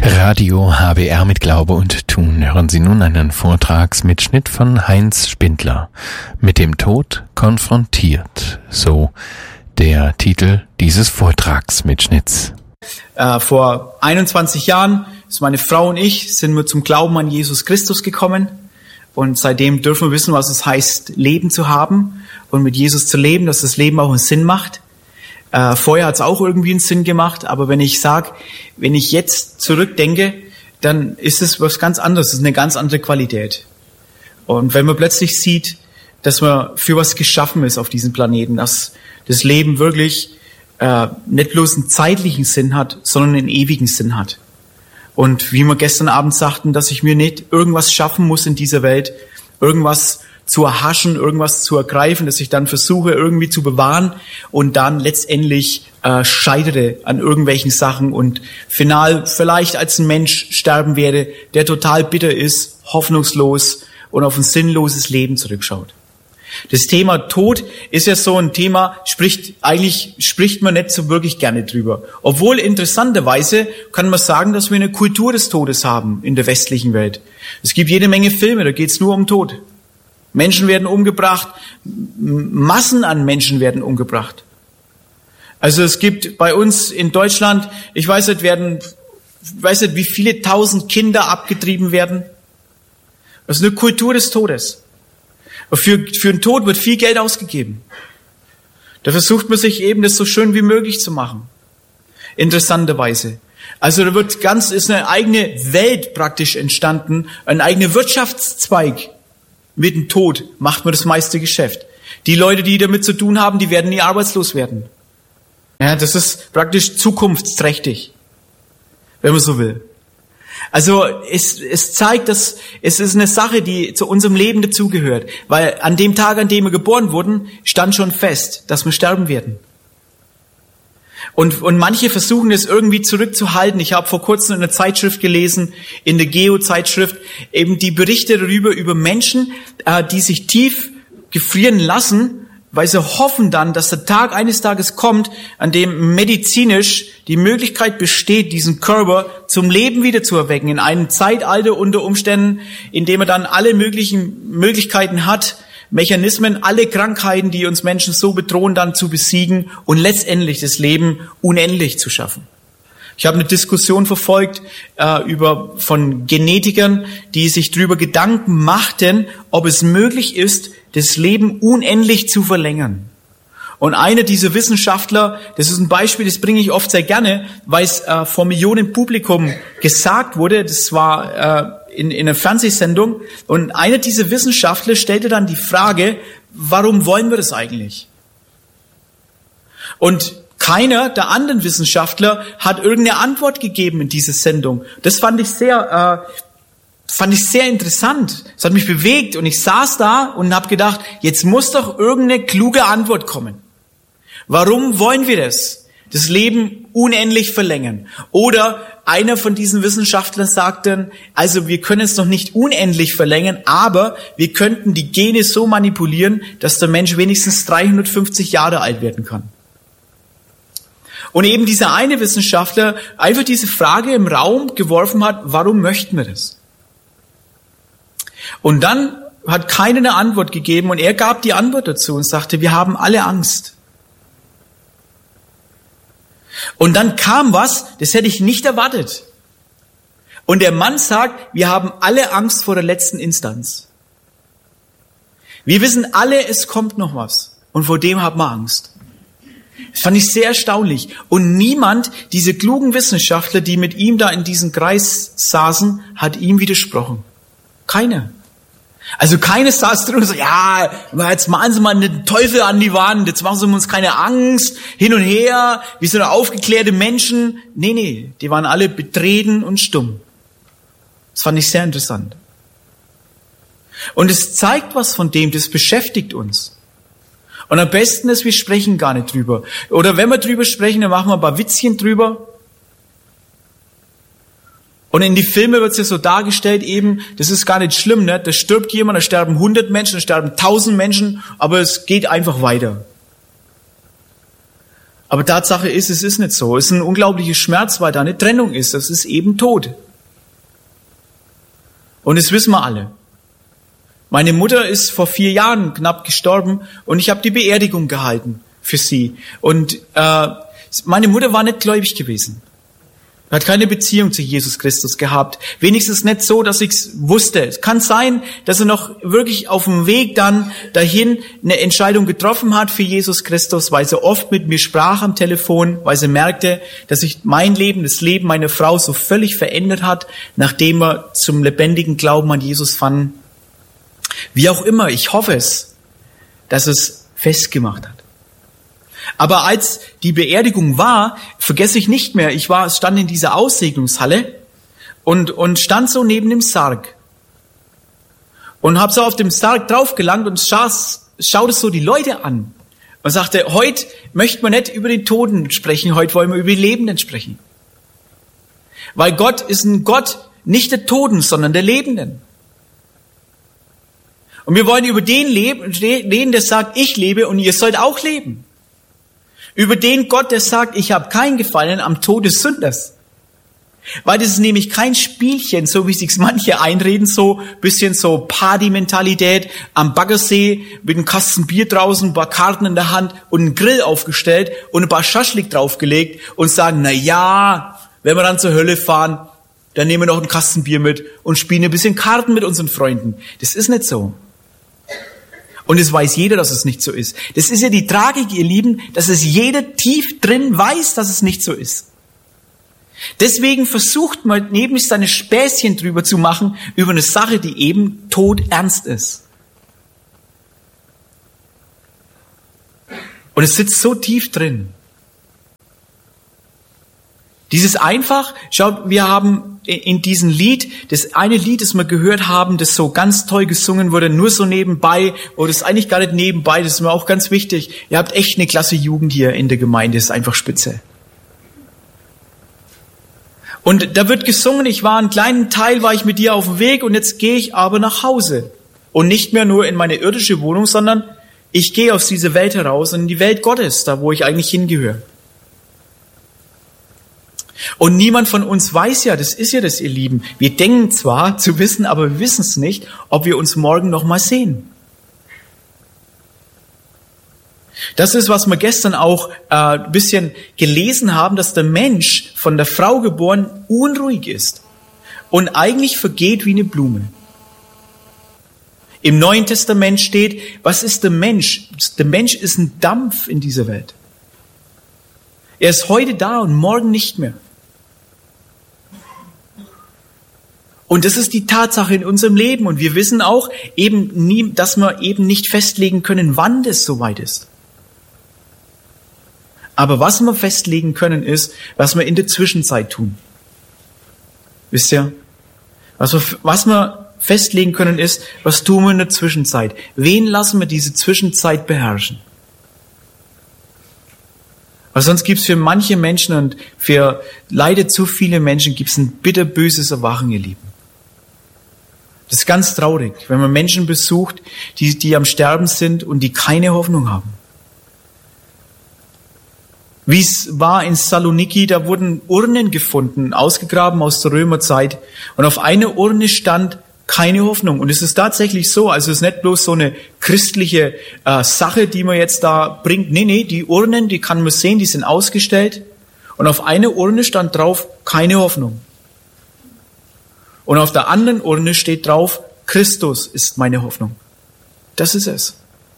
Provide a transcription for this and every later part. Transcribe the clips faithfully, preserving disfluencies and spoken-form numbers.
Radio H B R mit Glaube und Tun. Hören Sie nun einen Vortragsmitschnitt von Heinz Spindler. Mit dem Tod konfrontiert. So der Titel dieses Vortragsmitschnitts. Äh, vor einundzwanzig Jahren ist meine Frau und ich sind wir zum Glauben an Jesus Christus gekommen. Und seitdem dürfen wir wissen, was es heißt, Leben zu haben und mit Jesus zu leben, dass das Leben auch einen Sinn macht. Äh, vorher hat es auch irgendwie einen Sinn gemacht, aber wenn ich sage, wenn ich jetzt zurückdenke, dann ist es was ganz anderes, es ist eine ganz andere Qualität. Und wenn man plötzlich sieht, dass man für was geschaffen ist auf diesem Planeten, dass das Leben wirklich äh, nicht bloß einen zeitlichen Sinn hat, sondern einen ewigen Sinn hat. Und wie wir gestern Abend sagten, dass ich mir nicht irgendwas schaffen muss in dieser Welt, irgendwas zu erhaschen, irgendwas zu ergreifen, dass ich dann versuche irgendwie zu bewahren und dann letztendlich äh, scheitere an irgendwelchen Sachen und final vielleicht als ein Mensch sterben werde, der total bitter ist, hoffnungslos und auf ein sinnloses Leben zurückschaut. Das Thema Tod ist ja so ein Thema, spricht eigentlich spricht man nicht so wirklich gerne drüber. Obwohl interessanterweise kann man sagen, dass wir eine Kultur des Todes haben in der westlichen Welt. Es gibt jede Menge Filme, da geht es nur um Tod. Menschen werden umgebracht, Massen an Menschen werden umgebracht. Also es gibt bei uns in Deutschland, ich weiß nicht, werden, ich weiß nicht, wie viele tausend Kinder abgetrieben werden. Das ist eine Kultur des Todes. Für, für den Tod wird viel Geld ausgegeben. Da versucht man sich eben, das so schön wie möglich zu machen. Interessanterweise. Also da wird ganz, ist eine eigene Welt praktisch entstanden, ein eigener Wirtschaftszweig. Mit dem Tod macht man das meiste Geschäft. Die Leute, die damit zu tun haben, die werden nie arbeitslos werden. Ja, das ist praktisch zukunftsträchtig, wenn man so will. Also es, es zeigt, dass es ist eine Sache, die zu unserem Leben dazugehört. Weil an dem Tag, an dem wir geboren wurden, stand schon fest, dass wir sterben werden. Und, und manche versuchen es irgendwie zurückzuhalten. Ich habe vor kurzem in einer Zeitschrift gelesen, in der Geo-Zeitschrift, eben die Berichte darüber, über Menschen, äh, die sich tief gefrieren lassen, weil sie hoffen dann, dass der Tag eines Tages kommt, an dem medizinisch die Möglichkeit besteht, diesen Körper zum Leben wieder zu erwecken, in einem Zeitalter unter Umständen, in dem er dann alle möglichen Möglichkeiten hat, Mechanismen, alle Krankheiten, die uns Menschen so bedrohen, dann zu besiegen und letztendlich das Leben unendlich zu schaffen. Ich habe eine Diskussion verfolgt äh, über von Genetikern, die sich darüber Gedanken machten, ob es möglich ist, das Leben unendlich zu verlängern. Und einer dieser Wissenschaftler, das ist ein Beispiel, das bringe ich oft sehr gerne, weil es äh, vor Millionen Publikum gesagt wurde, das war äh, in, in einer Fernsehsendung, und einer dieser Wissenschaftler stellte dann die Frage, warum wollen wir das eigentlich? Und keiner der anderen Wissenschaftler hat irgendeine Antwort gegeben in dieser Sendung. Das fand ich sehr, äh, fand ich sehr interessant. Es hat mich bewegt und ich saß da und habe gedacht, jetzt muss doch irgendeine kluge Antwort kommen. Warum wollen wir das? Das Leben unendlich verlängern. Oder einer von diesen Wissenschaftlern sagt dann, also wir können es noch nicht unendlich verlängern, aber wir könnten die Gene so manipulieren, dass der Mensch wenigstens dreihundertfünfzig Jahre alt werden kann. Und eben dieser eine Wissenschaftler einfach diese Frage im Raum geworfen hat, warum möchten wir das? Und dann hat keiner eine Antwort gegeben und er gab die Antwort dazu und sagte, wir haben alle Angst. Und dann kam was, das hätte ich nicht erwartet. Und der Mann sagt, wir haben alle Angst vor der letzten Instanz. Wir wissen alle, es kommt noch was. Und vor dem haben wir Angst. Das fand ich sehr erstaunlich. Und niemand, diese klugen Wissenschaftler, die mit ihm da in diesem Kreis saßen, hat ihm widersprochen. Keiner. Also keines saß drin und so, ja, jetzt malen Sie mal den Teufel an die Wand, jetzt machen Sie uns keine Angst, hin und her, wie so eine aufgeklärte Menschen. Nee, nee, die waren alle betreten und stumm. Das fand ich sehr interessant. Und es zeigt was von dem, das beschäftigt uns. Und am besten ist, wir sprechen gar nicht drüber. Oder wenn wir drüber sprechen, dann machen wir ein paar Witzchen drüber. Und in die Filme wird es ja so dargestellt eben, das ist gar nicht schlimm, ne? Da stirbt jemand, da sterben hundert Menschen, da sterben tausend Menschen, aber es geht einfach weiter. Aber Tatsache ist, es ist nicht so. Es ist ein unglaublicher Schmerz, weil da eine Trennung ist. Das ist eben Tod. Und das wissen wir alle. Meine Mutter ist vor vier Jahren knapp gestorben und ich habe die Beerdigung gehalten für sie. Und äh, meine Mutter war nicht gläubig gewesen. Hat keine Beziehung zu Jesus Christus gehabt. Wenigstens nicht so, dass ich es wusste. Es kann sein, dass er noch wirklich auf dem Weg dann dahin eine Entscheidung getroffen hat für Jesus Christus, weil sie oft mit mir sprach am Telefon, weil sie merkte, dass sich mein Leben, das Leben meiner Frau so völlig verändert hat, nachdem wir zum lebendigen Glauben an Jesus fanden. Wie auch immer, ich hoffe es, dass es festgemacht hat. Aber als die Beerdigung war, vergesse ich nicht mehr, ich war, stand in dieser Aussegnungshalle und, und stand so neben dem Sarg. Und habe so auf dem Sarg draufgelangt und scha schaute so die Leute an. Und sagte, heute möchte man nicht über den Toten sprechen, heute wollen wir über die Lebenden sprechen. Weil Gott ist ein Gott nicht der Toten, sondern der Lebenden. Und wir wollen über den reden, der sagt, ich lebe und ihr sollt auch leben. Über den Gott, der sagt, ich habe kein Gefallen am Tod des Sünders. Weil das ist nämlich kein Spielchen, so wie sich's manche einreden, so bisschen so Party-Mentalität am Baggersee mit einem Kasten Bier draußen, ein paar Karten in der Hand und einen Grill aufgestellt und ein paar Schaschlik draufgelegt und sagen, na ja, wenn wir dann zur Hölle fahren, dann nehmen wir noch einen Kasten Bier mit und spielen ein bisschen Karten mit unseren Freunden. Das ist nicht so. Und es weiß jeder, dass es nicht so ist. Das ist ja die Tragik, ihr Lieben, dass es jeder tief drin weiß, dass es nicht so ist. Deswegen versucht man neben sich seine Späßchen drüber zu machen, über eine Sache, die eben todernst ist. Und es sitzt so tief drin. Dieses einfach, schaut, wir haben in diesem Lied, das eine Lied, das wir gehört haben, das so ganz toll gesungen wurde, nur so nebenbei, oder das ist eigentlich gar nicht nebenbei, das ist mir auch ganz wichtig. Ihr habt echt eine klasse Jugend hier in der Gemeinde, das ist einfach spitze. Und da wird gesungen, ich war einen kleinen Teil, war ich mit dir auf dem Weg und jetzt gehe ich aber nach Hause. Und nicht mehr nur in meine irdische Wohnung, sondern ich gehe aus dieser Welt heraus in die Welt Gottes, da wo ich eigentlich hingehöre. Und niemand von uns weiß ja, das ist ja das, ihr Lieben. Wir denken zwar zu wissen, aber wir wissen es nicht, ob wir uns morgen noch mal sehen. Das ist, was wir gestern auch äh, ein bisschen gelesen haben, dass der Mensch von der Frau geboren unruhig ist und eigentlich vergeht wie eine Blume. Im Neuen Testament steht, was ist der Mensch? Der Mensch ist ein Dampf in dieser Welt. Er ist heute da und morgen nicht mehr. Und das ist die Tatsache in unserem Leben. Und wir wissen auch, eben nie, dass wir eben nicht festlegen können, wann das soweit ist. Aber was wir festlegen können, ist, was wir in der Zwischenzeit tun. Wisst ihr? Was wir, was wir festlegen können, ist, was tun wir in der Zwischenzeit? Wen lassen wir diese Zwischenzeit beherrschen? Weil sonst gibt es für manche Menschen und für leider zu viele Menschen gibt es ein bitterböses Erwachen, ihr Lieben. Das ist ganz traurig, wenn man Menschen besucht, die, die am Sterben sind und die keine Hoffnung haben. Wie es war in Saloniki, da wurden Urnen gefunden, ausgegraben aus der Römerzeit. Und auf einer Urne stand keine Hoffnung. Und es ist tatsächlich so, also es ist nicht bloß so eine christliche äh, Sache, die man jetzt da bringt. Nee, nee, die Urnen, die kann man sehen, die sind ausgestellt. Und auf einer Urne stand drauf, keine Hoffnung. Und auf der anderen Urne steht drauf, Christus ist meine Hoffnung. Das ist es.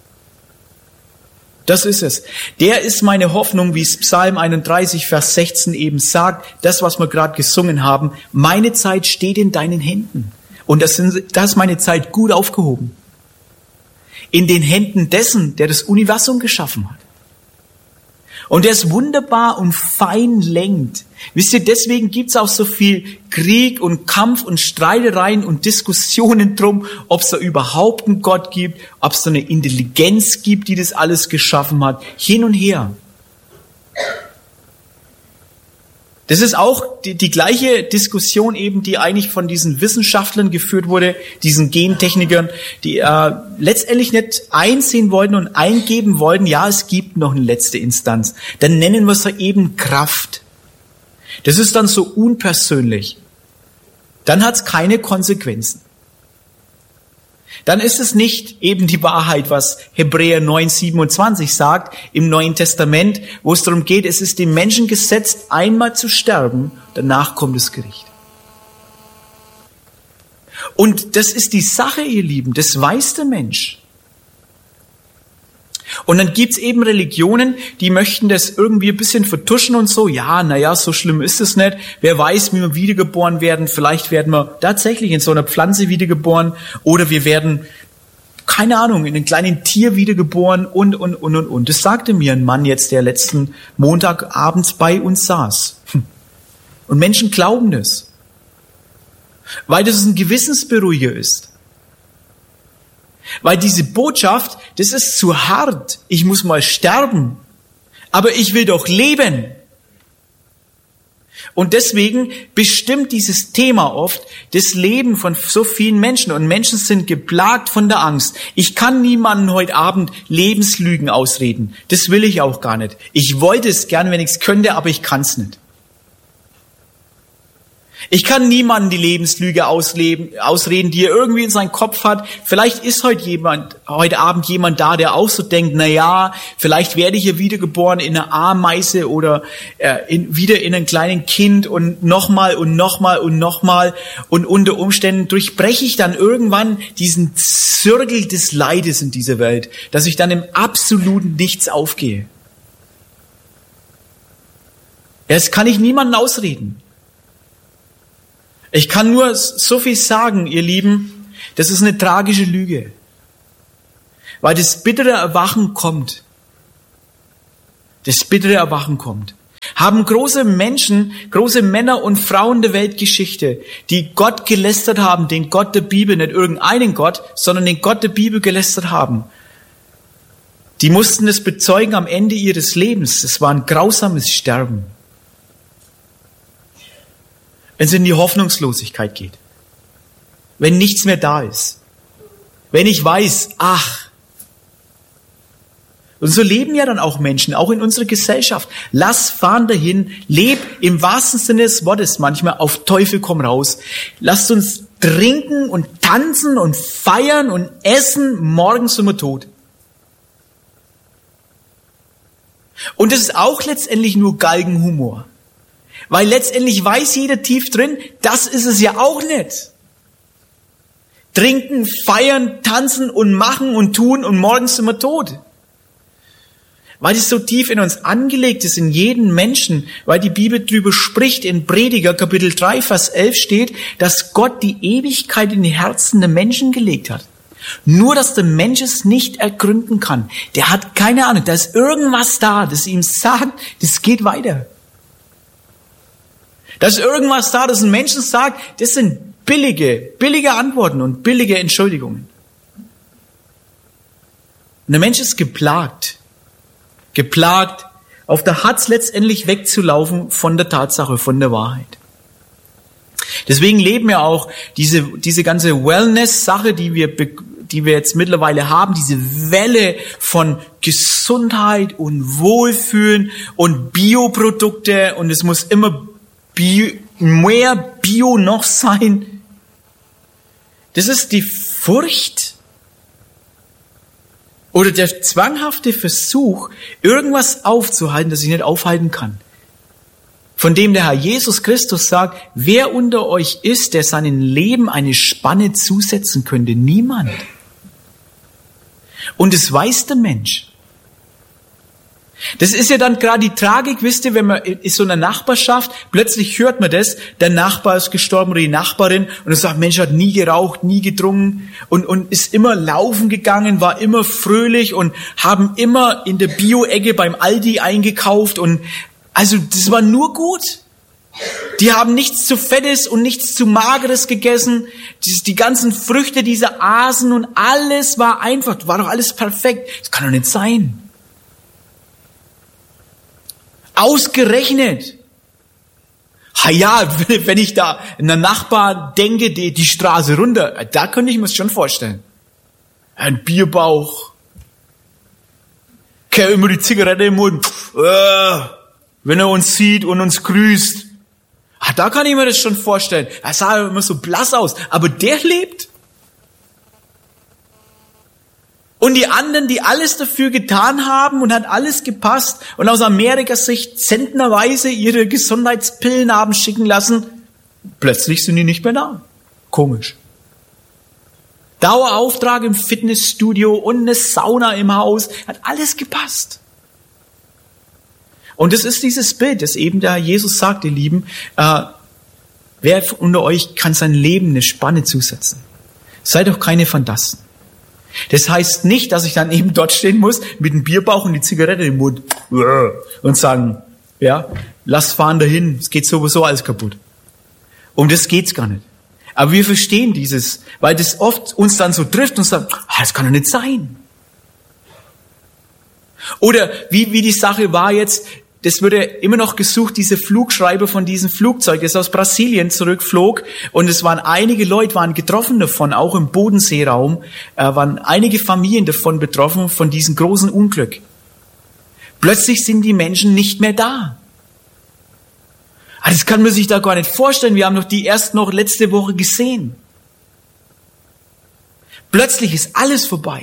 Das ist es. Der ist meine Hoffnung, wie es Psalm einunddreißig, Vers sechzehn eben sagt, das, was wir gerade gesungen haben, meine Zeit steht in deinen Händen. Und das, sind, das ist meine Zeit gut aufgehoben. In den Händen dessen, der das Universum geschaffen hat. Und der es wunderbar und fein lenkt. Wisst ihr, deswegen gibt's auch so viel Krieg und Kampf und Streitereien und Diskussionen drum, ob es da überhaupt einen Gott gibt, ob es da eine Intelligenz gibt, die das alles geschaffen hat. Hin und her. Das ist auch die, die gleiche Diskussion eben, die eigentlich von diesen Wissenschaftlern geführt wurde, diesen Gentechnikern, die äh, letztendlich nicht einsehen wollten und eingeben wollten, ja, es gibt noch eine letzte Instanz. Dann nennen wir es eben Kraft. Das ist dann so unpersönlich. Dann hat es keine Konsequenzen. Dann ist es nicht eben die Wahrheit, was Hebräer neun siebenundzwanzig sagt im Neuen Testament, wo es darum geht, es ist dem Menschen gesetzt, einmal zu sterben, danach kommt das Gericht. Und das ist die Sache, ihr Lieben, das weiß der Mensch. Und dann gibt's eben Religionen, die möchten das irgendwie ein bisschen vertuschen und so. Ja, naja, so schlimm ist es nicht. Wer weiß, wie wir wiedergeboren werden. Vielleicht werden wir tatsächlich in so einer Pflanze wiedergeboren. Oder wir werden, keine Ahnung, in einem kleinen Tier wiedergeboren und, und, und, und, und. Das sagte mir ein Mann jetzt, der letzten Montag abends bei uns saß. Und Menschen glauben das. Weil das ein Gewissensberuhiger ist. Weil diese Botschaft, das ist zu hart. Ich muss mal sterben. Aber ich will doch leben. Und deswegen bestimmt dieses Thema oft das Leben von so vielen Menschen. Und Menschen sind geplagt von der Angst. Ich kann niemanden heute Abend Lebenslügen ausreden. Das will ich auch gar nicht. Ich wollte es gern, wenn ich es könnte, aber ich kann es nicht. Ich kann niemanden die Lebenslüge ausleben, ausreden, die er irgendwie in seinem Kopf hat. Vielleicht ist heute jemand, heute Abend jemand da, der auch so denkt, na ja, vielleicht werde ich hier wiedergeboren in einer Ameise oder äh, in, wieder in einem kleinen Kind und nochmal und nochmal und nochmal und unter Umständen durchbreche ich dann irgendwann diesen Zirkel des Leides in dieser Welt, dass ich dann im absoluten Nichts aufgehe. Das kann ich niemandem ausreden. Ich kann nur so viel sagen, ihr Lieben, das ist eine tragische Lüge. Weil das bittere Erwachen kommt. Das bittere Erwachen kommt. Haben große Menschen, große Männer und Frauen der Weltgeschichte, die Gott gelästert haben, den Gott der Bibel, nicht irgendeinen Gott, sondern den Gott der Bibel gelästert haben. Die mussten das bezeugen am Ende ihres Lebens. Es war ein grausames Sterben. Wenn es in die Hoffnungslosigkeit geht. Wenn nichts mehr da ist. Wenn ich weiß, ach. Und so leben ja dann auch Menschen, auch in unserer Gesellschaft. Lass fahren dahin, leb im wahrsten Sinne des Wortes manchmal auf Teufel komm raus. Lasst uns trinken und tanzen und feiern und essen, morgen sind wir tot. Und das ist auch letztendlich nur Galgenhumor. Weil letztendlich weiß jeder tief drin, das ist es ja auch nicht. Trinken, feiern, tanzen und machen und tun und morgen sind wir tot. Weil es so tief in uns angelegt ist, in jeden Menschen, weil die Bibel drüber spricht, in Prediger Kapitel drei, Vers elf steht, dass Gott die Ewigkeit in die Herzen der Menschen gelegt hat. Nur, dass der Mensch es nicht ergründen kann. Der hat keine Ahnung, da ist irgendwas da, das ihm sagt, das geht weiter. Da ist irgendwas da, das ein Menschen sagt, das sind billige, billige Antworten und billige Entschuldigungen. Und der Mensch ist geplagt. Geplagt, auf der Hatz letztendlich wegzulaufen von der Tatsache, von der Wahrheit. Deswegen leben wir auch diese, diese ganze Wellness-Sache, die wir, die wir jetzt mittlerweile haben, diese Welle von Gesundheit und Wohlfühlen und Bioprodukte und es muss immer Bio, mehr Bio noch sein. Das ist die Furcht oder der zwanghafte Versuch, irgendwas aufzuhalten, das ich nicht aufhalten kann. Von dem der Herr Jesus Christus sagt, wer unter euch ist, der seinem Leben eine Spanne zusetzen könnte? Niemand. Und es weiß der Mensch. Das ist ja dann gerade die Tragik, wisst ihr, wenn man in so einer Nachbarschaft, plötzlich hört man das, der Nachbar ist gestorben oder die Nachbarin und er sagt, Mensch, hat nie geraucht, nie getrunken und, und ist immer laufen gegangen, war immer fröhlich und haben immer in der Bio-Ecke beim Aldi eingekauft und also das war nur gut. Die haben nichts zu Fettes und nichts zu Mageres gegessen. Die, die ganzen Früchte, diese Asen und alles war einfach, war doch alles perfekt. Das kann doch nicht sein. Ausgerechnet Ha ja, wenn ich da einen Nachbar denke, die, die Straße runter, da könnte ich mir das schon vorstellen. Ein Bierbauch, kehr immer die Zigarette im Mund, äh, wenn er uns sieht und uns grüßt. Ah, da kann ich mir das schon vorstellen. Er sah immer so blass aus, aber der lebt. Und die anderen, die alles dafür getan haben und hat alles gepasst und aus Amerikas Sicht zentnerweise ihre Gesundheitspillen haben schicken lassen, plötzlich sind die nicht mehr da. Komisch. Dauerauftrag im Fitnessstudio und eine Sauna im Haus, hat alles gepasst. Und das ist dieses Bild, das eben der Jesus sagt, ihr Lieben, äh, wer unter euch kann sein Leben eine Spanne zusetzen? Seid doch keine Phantasten. Das heißt nicht, dass ich dann eben dort stehen muss mit dem Bierbauch und die Zigarette im Mund und sagen, ja, lasst fahren dahin, es geht sowieso alles kaputt. Um das geht's gar nicht. Aber wir verstehen dieses, weil das oft uns dann so trifft und sagt, ah, das kann doch nicht sein. Oder wie, wie die Sache war jetzt, das wurde immer noch gesucht, diese Flugschreiber von diesem Flugzeug, das aus Brasilien zurückflog. Und es waren einige Leute, waren getroffen davon, auch im Bodenseeraum, äh, waren einige Familien davon betroffen, von diesem großen Unglück. Plötzlich sind die Menschen nicht mehr da. Das kann man sich da gar nicht vorstellen. Wir haben doch die erst noch letzte Woche gesehen. Plötzlich ist alles vorbei.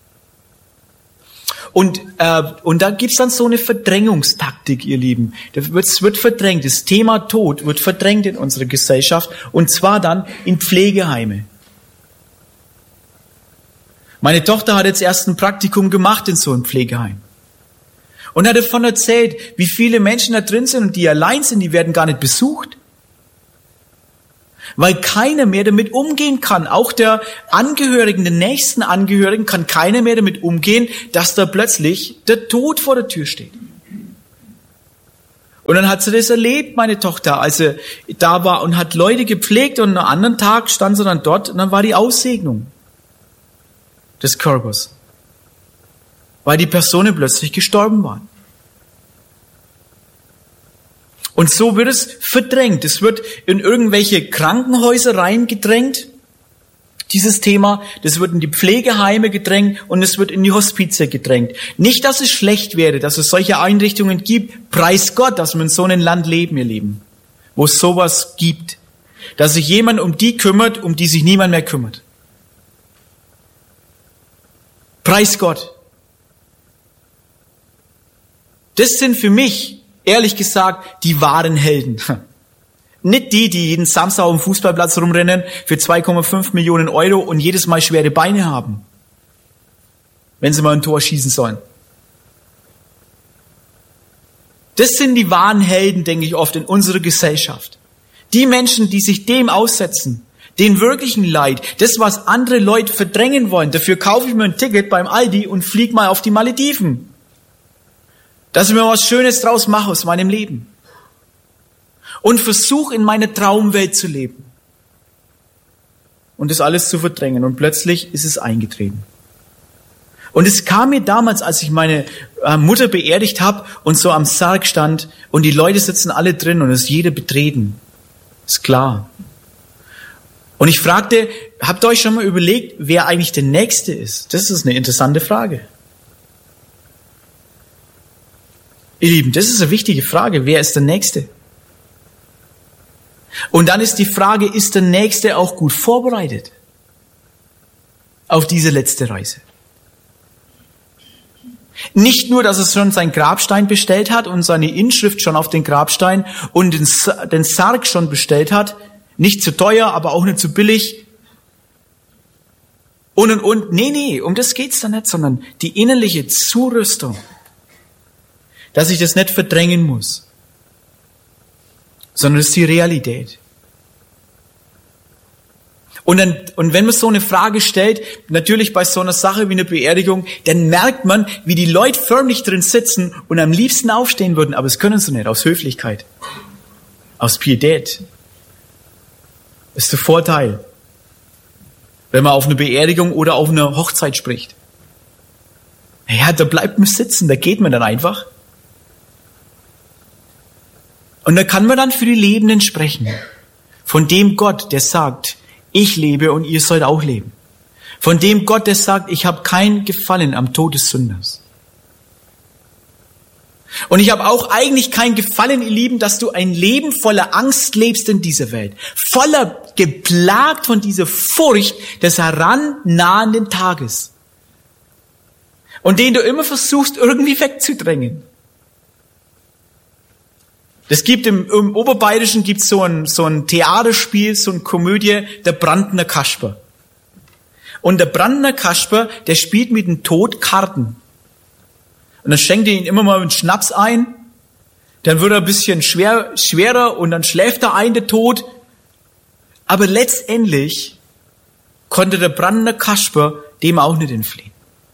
Und, äh, und da gibt's dann so eine Verdrängungstaktik, ihr Lieben. Es wird, wird verdrängt. Das Thema Tod wird verdrängt in unserer Gesellschaft. Und zwar dann in Pflegeheime. Meine Tochter hat jetzt erst ein Praktikum gemacht in so einem Pflegeheim. Und hat davon erzählt, wie viele Menschen da drin sind und die allein sind, die werden gar nicht besucht. Weil keiner mehr damit umgehen kann. Auch der Angehörigen, den nächsten Angehörigen kann keiner mehr damit umgehen, dass da plötzlich der Tod vor der Tür steht. Und dann hat sie das erlebt, meine Tochter, als sie da war und hat Leute gepflegt und am anderen Tag stand sie dann dort und dann war die Aussegnung des Körpers. Weil die Personen plötzlich gestorben waren. Und so wird es verdrängt. Es wird in irgendwelche Krankenhäuser reingedrängt, dieses Thema. Das wird in die Pflegeheime gedrängt und es wird in die Hospize gedrängt. Nicht, dass es schlecht wäre, dass es solche Einrichtungen gibt. Preis Gott, dass wir in so einem Land leben, ihr Lieben, wo es sowas gibt. Dass sich jemand um die kümmert, um die sich niemand mehr kümmert. Preis Gott. Das sind für mich, ehrlich gesagt, die wahren Helden. Nicht die, die jeden Samstag auf dem Fußballplatz rumrennen für zwei Komma fünf Millionen Euro und jedes Mal schwere Beine haben, wenn sie mal ein Tor schießen sollen. Das sind die wahren Helden, denke ich oft, in unserer Gesellschaft. Die Menschen, die sich dem aussetzen, den wirklichen Leid, das, was andere Leute verdrängen wollen. Dafür kaufe ich mir ein Ticket beim Aldi und fliege mal auf die Malediven. Dass ich mir was Schönes draus mache aus meinem Leben. Und versuche, in meiner Traumwelt zu leben. Und das alles zu verdrängen. Und plötzlich ist es eingetreten. Und es kam mir damals, als ich meine Mutter beerdigt habe und so am Sarg stand und die Leute sitzen alle drin und es ist jeder betreten. Ist klar. Und ich fragte, habt ihr euch schon mal überlegt, wer eigentlich der Nächste ist? Das ist eine interessante Frage. Ihr Lieben, das ist eine wichtige Frage. Wer ist der Nächste? Und dann ist die Frage, ist der Nächste auch gut vorbereitet auf diese letzte Reise? Nicht nur, dass er schon seinen Grabstein bestellt hat und seine Inschrift schon auf den Grabstein und den, den Sarg schon bestellt hat, nicht zu teuer, aber auch nicht zu billig. Und, und, und. Nee, nee, um das geht's da nicht, sondern die innerliche Zurüstung. Dass ich das nicht verdrängen muss, sondern das ist die Realität. Und, dann, und wenn man so eine Frage stellt, natürlich bei so einer Sache wie einer Beerdigung, dann merkt man, wie die Leute förmlich drin sitzen und am liebsten aufstehen würden, aber das können sie nicht, aus Höflichkeit, aus Pietät. Das ist der Vorteil, wenn man auf eine Beerdigung oder auf eine Hochzeit spricht. Ja, da bleibt man sitzen, da geht man dann einfach. Und da kann man dann für die Lebenden sprechen. Von dem Gott, der sagt, ich lebe und ihr sollt auch leben. Von dem Gott, der sagt, ich habe kein Gefallen am Tod des Sünders. Und ich habe auch eigentlich kein Gefallen, ihr Lieben, dass du ein Leben voller Angst lebst in dieser Welt. Voller, geplagt von dieser Furcht des herannahenden Tages. Und den du immer versuchst, irgendwie wegzudrängen. Es gibt im, im Oberbayerischen gibt's so ein, so ein Theaterspiel, so eine Komödie, der Brandner Kasper. Und der Brandner Kasper, der spielt mit dem Tod Karten. Und dann schenkt er ihn immer mal einen Schnaps ein, dann wird er ein bisschen schwer, schwerer und dann schläft er ein, der Tod. Aber letztendlich konnte der Brandner Kasper dem auch nicht entfliehen.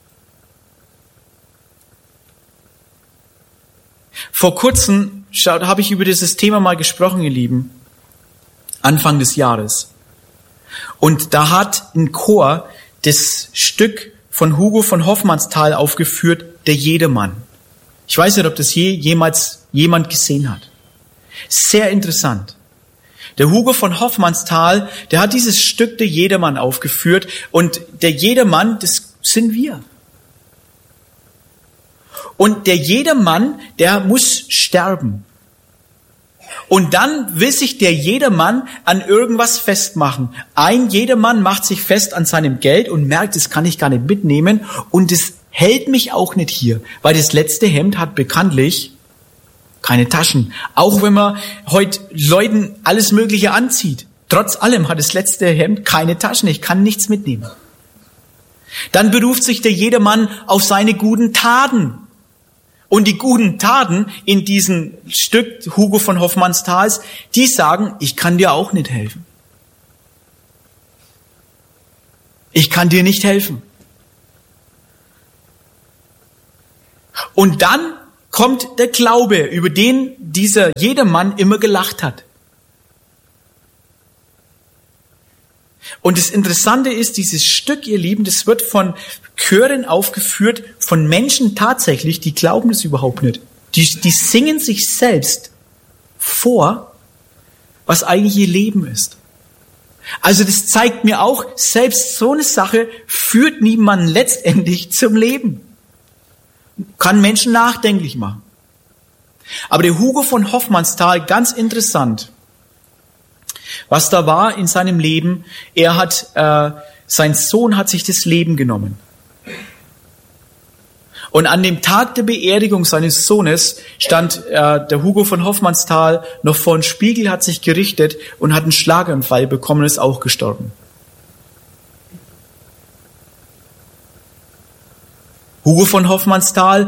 Vor kurzem habe ich über dieses Thema mal gesprochen, ihr Lieben, Anfang des Jahres. Und da hat ein Chor das Stück von Hugo von Hofmannsthal aufgeführt, Der Jedermann. Ich weiß nicht, ob das je, jemals jemand gesehen hat. Sehr interessant. Der Hugo von Hofmannsthal, der hat dieses Stück Der Jedermann aufgeführt und der Jedermann, das sind wir. Und der Jedermann, der muss sterben. Und dann will sich der Jedermann an irgendwas festmachen. Ein Jedermann macht sich fest an seinem Geld und merkt, das kann ich gar nicht mitnehmen und das hält mich auch nicht hier, weil das letzte Hemd hat bekanntlich keine Taschen. Auch wenn man heute Leuten alles Mögliche anzieht. Trotz allem hat das letzte Hemd keine Taschen. Ich kann nichts mitnehmen. Dann beruft sich der Jedermann auf seine guten Taten. Und die guten Taten in diesem Stück Hugo von Hofmannsthals, die sagen, ich kann dir auch nicht helfen. Ich kann dir nicht helfen. Und dann kommt der Glaube, über den dieser Jedermann immer gelacht hat. Und das Interessante ist, dieses Stück, ihr Lieben, das wird von Chören aufgeführt, von Menschen tatsächlich, die glauben das überhaupt nicht. Die, die singen sich selbst vor, was eigentlich ihr Leben ist. Also das zeigt mir auch, selbst so eine Sache führt niemanden letztendlich zum Leben. Kann Menschen nachdenklich machen. Aber der Hugo von Hofmannsthal, ganz interessant, was da war in seinem Leben, er hat, äh, sein Sohn hat sich das Leben genommen. Und an dem Tag der Beerdigung seines Sohnes stand äh, der Hugo von Hofmannsthal noch vor dem Spiegel, hat sich gerichtet und hat einen Schlaganfall bekommen und ist auch gestorben. Hugo von Hofmannsthal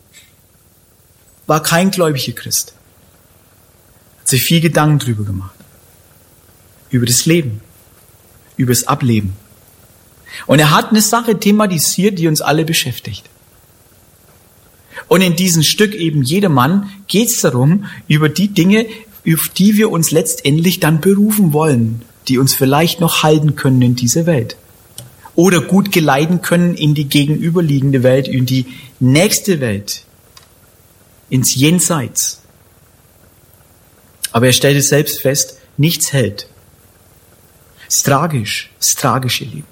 war kein gläubiger Christ. Hat sich viel Gedanken drüber gemacht. Über das Leben. Über das Ableben. Und er hat eine Sache thematisiert, die uns alle beschäftigt. Und in diesem Stück eben Jedermann geht es darum, über die Dinge, auf die wir uns letztendlich dann berufen wollen, die uns vielleicht noch halten können in dieser Welt. Oder gut geleiten können in die gegenüberliegende Welt, in die nächste Welt, ins Jenseits. Aber er stellte selbst fest, nichts hält. Es ist tragisch, es ist tragisch, ihr Lieben.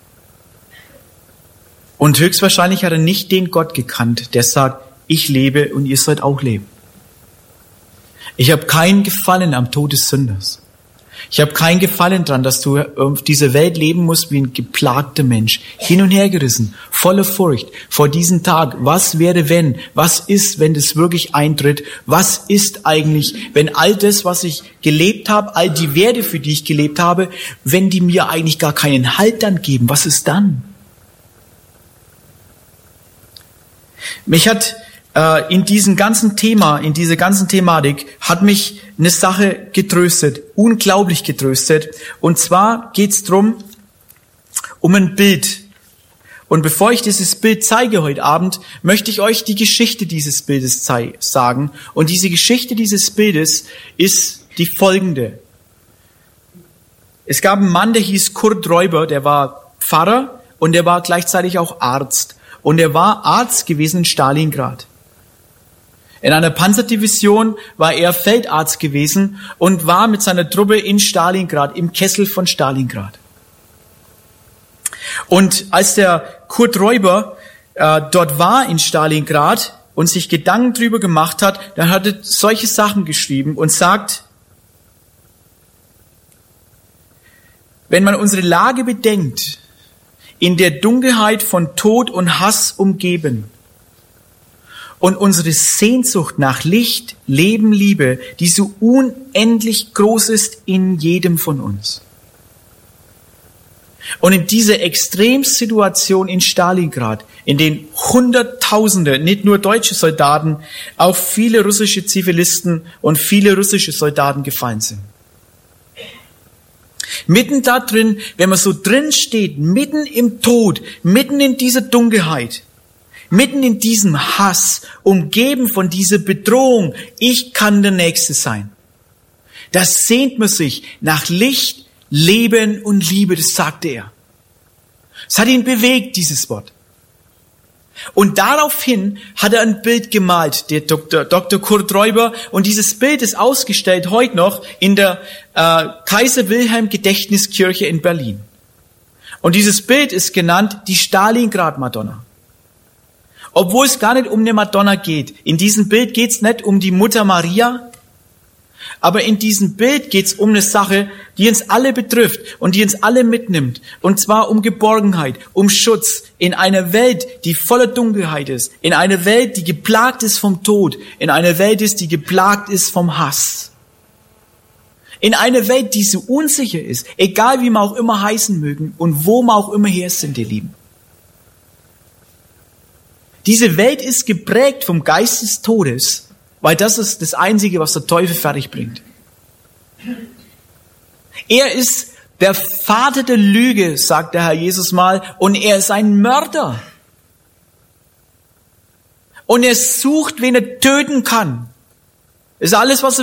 Und höchstwahrscheinlich hat er nicht den Gott gekannt, der sagt, ich lebe und ihr sollt auch leben. Ich habe kein Gefallen am Tod des Sünders. Ich habe kein Gefallen dran, dass du auf dieser Welt leben musst wie ein geplagter Mensch. Hin und her gerissen, voller Furcht vor diesem Tag. Was wäre, wenn? Was ist, wenn das wirklich eintritt? Was ist eigentlich, wenn all das, was ich gelebt habe, all die Werte, für die ich gelebt habe, wenn die mir eigentlich gar keinen Halt dann geben? Was ist dann? Mich hat äh, in diesem ganzen Thema, in dieser ganzen Thematik, hat mich eine Sache getröstet, unglaublich getröstet. Und zwar geht's drum um ein Bild. Und bevor ich dieses Bild zeige heute Abend, möchte ich euch die Geschichte dieses Bildes zei- sagen. Und diese Geschichte dieses Bildes ist die folgende. Es gab einen Mann, der hieß Kurt Räuber, der war Pfarrer und der war gleichzeitig auch Arzt. Und er war Arzt gewesen in Stalingrad. In einer Panzerdivision war er Feldarzt gewesen und war mit seiner Truppe in Stalingrad, im Kessel von Stalingrad. Und als der Kurt Räuber äh, dort war in Stalingrad und sich Gedanken drüber gemacht hat, dann hat er solche Sachen geschrieben und sagt, wenn man unsere Lage bedenkt, in der Dunkelheit von Tod und Hass umgeben, und unsere Sehnsucht nach Licht, Leben, Liebe, die so unendlich groß ist in jedem von uns. Und in dieser Extremsituation in Stalingrad, in den Hunderttausende, nicht nur deutsche Soldaten, auch viele russische Zivilisten und viele russische Soldaten gefallen sind. Mitten da drin, wenn man so drin steht, mitten im Tod, mitten in dieser Dunkelheit, mitten in diesem Hass, umgeben von dieser Bedrohung, ich kann der Nächste sein. Da sehnt man sich nach Licht, Leben und Liebe, das sagte er. Es hat ihn bewegt, dieses Wort. Und daraufhin hat er ein Bild gemalt, der Doktor, Doktor Kurt Räuber, und dieses Bild ist ausgestellt heute noch in der äh, Kaiser Wilhelm Gedächtniskirche in Berlin. Und dieses Bild ist genannt die Stalingrad-Madonna. Obwohl es gar nicht um eine Madonna geht. In diesem Bild geht es nicht um die Mutter Maria, aber in diesem Bild geht es um eine Sache, die uns alle betrifft und die uns alle mitnimmt. Und zwar um Geborgenheit, um Schutz in einer Welt, die voller Dunkelheit ist, in einer Welt, die geplagt ist vom Tod, in einer Welt ist, die geplagt ist vom Hass. In einer Welt, die so unsicher ist, egal wie wir auch immer heißen mögen und wo wir auch immer her sind, ihr Lieben. Diese Welt ist geprägt vom Geist des Todes, weil das ist das Einzige, was der Teufel fertig bringt. Er ist der Vater der Lüge, sagt der Herr Jesus mal, und er ist ein Mörder. Und er sucht, wen er töten kann. Das ist alles, was er